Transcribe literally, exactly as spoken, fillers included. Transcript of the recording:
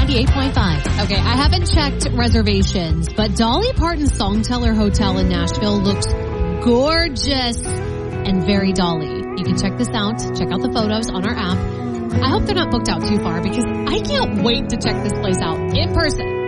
ninety-eight point five. Okay, I haven't checked reservations, but Dolly Parton's Songteller Hotel in Nashville looks gorgeous and very Dolly. You can check this out. Check out the photos on our app. I hope they're not booked out too far because I can't wait to check this place out in person.